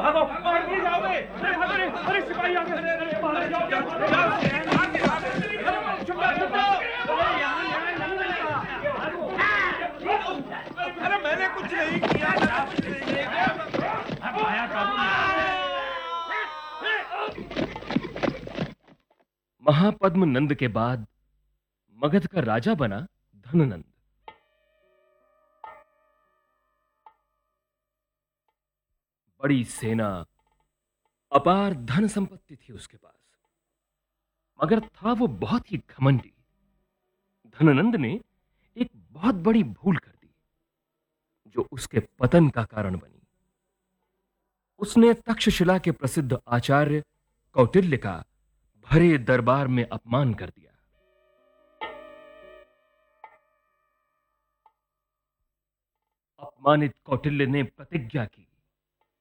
भागो, और नहीं जाओगे। अरे सिपाही आ गए। अरे बाहर जाओ, छुप जाओ। अरे मैंने कुछ नहीं किया, आया काबू में। महापद्म नंद के बाद मगध का राजा बना धननंद। बड़ी सेना, अपार धन संपत्ति थी उसके पास, मगर था वो बहुत ही घमंडी। धननंद ने एक बहुत बड़ी भूल कर दी जो उसके पतन का कारण बनी। उसने तक्षशिला के प्रसिद्ध आचार्य कौटिल्य का भरे दरबार में अपमान कर दिया। अपमानित कौटिल्य ने प्रतिज्ञा की